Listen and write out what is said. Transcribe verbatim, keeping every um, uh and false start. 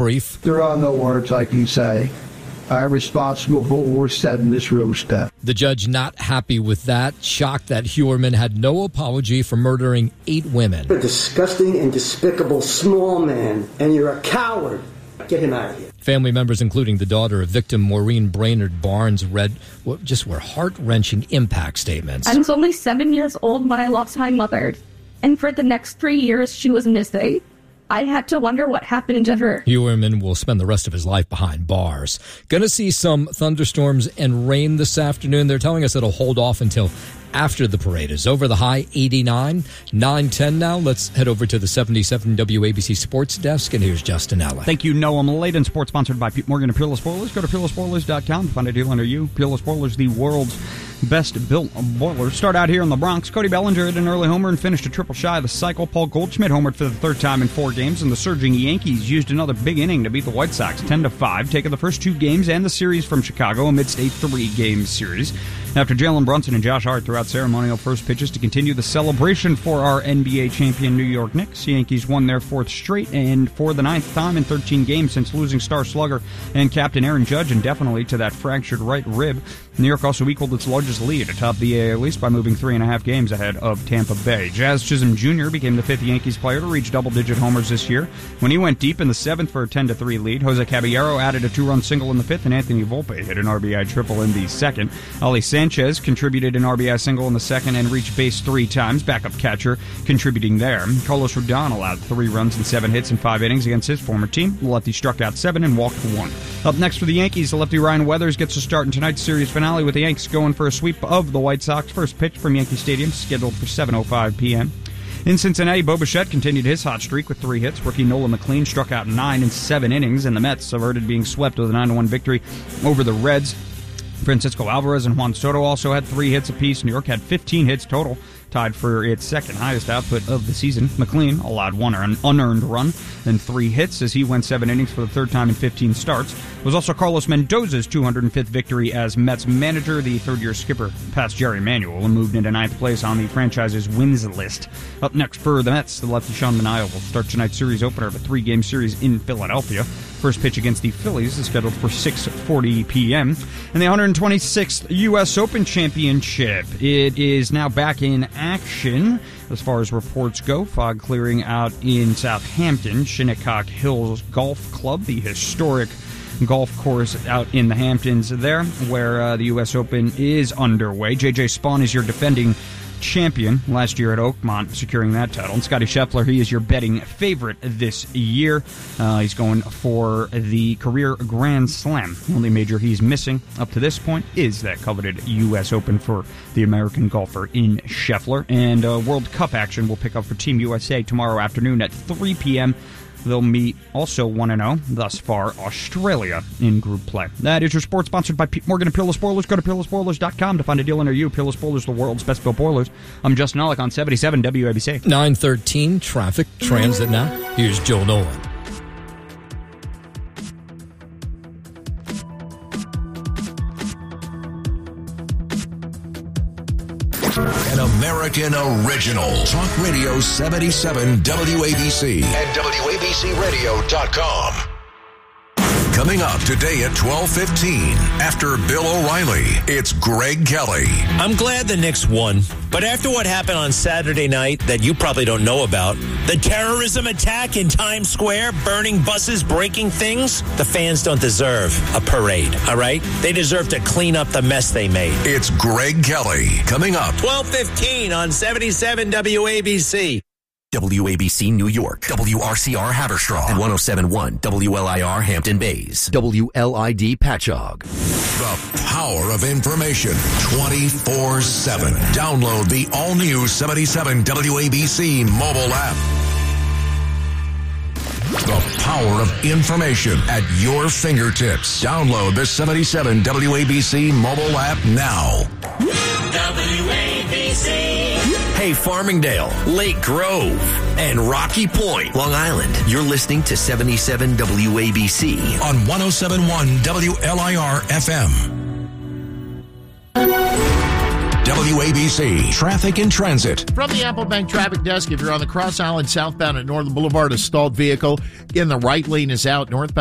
Brief. There are no words I can say. I am responsible for what was said in this room, Steph. The judge not happy with that, shocked that Heuermann had no apology for murdering eight women. You're a disgusting and despicable small man, and you're a coward. Get him out of here. Family members, including the daughter of victim Maureen Brainerd Barnes, read what just were heart-wrenching impact statements. I was only seven years old when I lost my mother, and for the next three years she was missing. I had to wonder what happened to her. Heuermann will spend the rest of his life behind bars. Going to see some thunderstorms and rain this afternoon. They're telling us it'll hold off until after the parade is over. The high eighty-nine, nine ten now. Let's head over to the seventy-seven W A B C Sports Desk, and here's Justin Ella. Thank you, Noam Layden. Sports sponsored by Pete Morgan and Peerless Boilers. Go to peerless boilers dot com to find a deal under you. Peerless Boilers, the world's best-built boiler. Start out here in the Bronx. Cody Bellinger hit an early homer and finished a triple shy of the cycle. Paul Goldschmidt homered for the third time in four games, and the surging Yankees used another big inning to beat the White Sox ten to five, taking the first two games and the series from Chicago amidst a three-game series. After Jalen Brunson and Josh Hart threw out ceremonial first pitches to continue the celebration for our N B A champion New York Knicks, the Yankees won their fourth straight and for the ninth time in thirteen games since losing star slugger and captain Aaron Judge indefinitely to that fractured right rib. New York also equaled its largest lead atop the A L East by moving three and a half games ahead of Tampa Bay. Jazz Chisholm Junior became the fifth Yankees player to reach double-digit homers this year when he went deep in the seventh for a ten to three lead. Jose Caballero added a two-run single in the fifth, and Anthony Volpe hit an R B I triple in the second. Ali Sanchez contributed an R B I single in the second and reached base three times, backup catcher contributing there. Carlos Rodon allowed three runs and seven hits in five innings against his former team. The lefty struck out seven and walked one. Up next for the Yankees, the lefty Ryan Weathers gets to start in tonight's series finale with the Yanks going for a sweep of the White Sox. First pitch from Yankee Stadium scheduled for seven oh five p.m. In Cincinnati, Bo Bichette continued his hot streak with three hits. Rookie Nolan McLean struck out nine in seven innings, and the Mets averted being swept with a nine to one victory over the Reds. Francisco Alvarez and Juan Soto also had three hits apiece. New York had fifteen hits total, tied for its second highest output of the season. McLean allowed one unearned run and three hits as he went seven innings for the third time in fifteen starts. It was also Carlos Mendoza's two hundred fifth victory as Mets manager. The third-year skipper passed Jerry Manuel and moved into ninth place on the franchise's wins list. Up next for the Mets, the lefty Sean Manaea will start tonight's series opener of a three-game series in Philadelphia. First pitch against the Phillies is scheduled for six forty p.m. In the one hundred twenty-sixth U S Open Championship, it is now back in action. As far as reports go, fog clearing out in Southampton. Shinnecock Hills Golf Club, the historic golf course out in the Hamptons there, where uh, the U S Open is underway. J J Spawn is your defending champion last year at Oakmont, securing that title. And Scotty Scheffler, he is your betting favorite this year. Uh, he's going for the career Grand Slam. The only major he's missing up to this point is that coveted U S Open for the American golfer in Scheffler. And uh, World Cup action will pick up for Team U S A tomorrow afternoon at three p.m. They'll meet also one and oh, thus far, Australia in group play. That is your sports sponsored by Pete Morgan and Peerless Boilers. Go to peerless boilers dot com to find a deal under you. Peerless Boilers, the world's best built boilers. I'm Justin Alec on seventy-seven W A B C. nine thirteen, traffic, transit now. Here's Joe Nolan. An American original. Talk Radio seventy-seven W A B C and W A B C radio dot com. Coming up today at twelve fifteen, after Bill O'Reilly, it's Greg Kelly. I'm glad the Knicks won, but after what happened on Saturday night that you probably don't know about, the terrorism attack in Times Square, burning buses, breaking things, the fans don't deserve a parade, all right? They deserve to clean up the mess they made. It's Greg Kelly. Coming up. twelve fifteen on seventy-seven W A B C. W A B C New York, W R C R Haverstraw, and one oh seven point one W L I R Hampton Bays, W L I D Patchogue. The power of information twenty-four seven. Download the all-new seventy-seven W A B C mobile app. The power of information at your fingertips. Download the seventy-seven W A B C mobile app now. W A B C. Hey, Farmingdale, Lake Grove, and Rocky Point, Long Island. You're listening to seventy-seven W A B C on one oh seven point one W L I R F M. W A B C Traffic and Transit. From the Apple Bank Traffic Desk, if you're on the Cross Island southbound at Northern Boulevard, a stalled vehicle in the right lane is out. Northbound